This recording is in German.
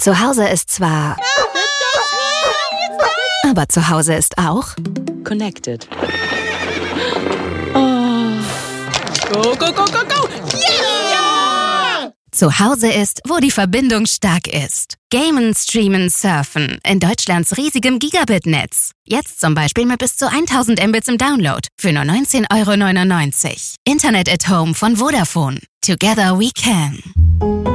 Zu Hause ist zwar... Aber zu Hause ist auch... Connected. Oh. Go, go, go, go, go! Yeah! Zu Hause ist, wo die Verbindung stark ist. Gamen, streamen, surfen. In Deutschlands riesigem Gigabit-Netz. Jetzt zum Beispiel mit bis zu 1000 Mbits im Download. Für nur 19,99 €. Internet at Home von Vodafone. Together we can.